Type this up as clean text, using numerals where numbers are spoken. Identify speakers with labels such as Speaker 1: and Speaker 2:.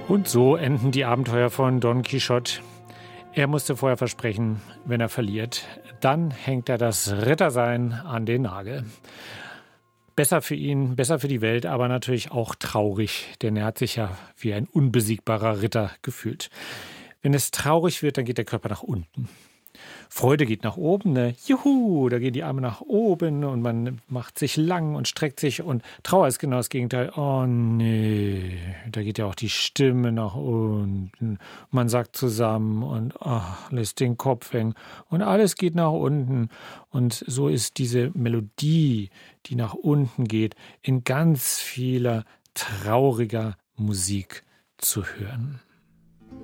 Speaker 1: Und so enden die Abenteuer von Don Quixote. Er musste vorher versprechen, wenn er verliert, dann hängt er das Rittersein an den Nagel. Besser für ihn, besser für die Welt, aber natürlich auch traurig, denn er hat sich ja wie ein unbesiegbarer Ritter gefühlt. Wenn es traurig wird, dann geht der Körper nach unten. Freude geht nach oben, ne? Juhu, da gehen die Arme nach oben und man macht sich lang und streckt sich, und Trauer ist genau das Gegenteil. Oh nee, da geht ja auch die Stimme nach unten. Man sagt zusammen und lässt den Kopf hängen und alles geht nach unten. Und so ist diese Melodie, die nach unten geht, in ganz vieler trauriger Musik zu hören.